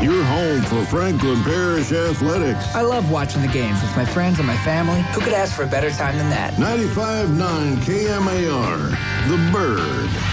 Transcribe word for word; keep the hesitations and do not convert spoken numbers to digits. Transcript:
Your home for Franklin Parish Athletics. I love watching the games with my friends and my family. Who could ask for a better time than that? ninety-five point nine K M A R, The Bird.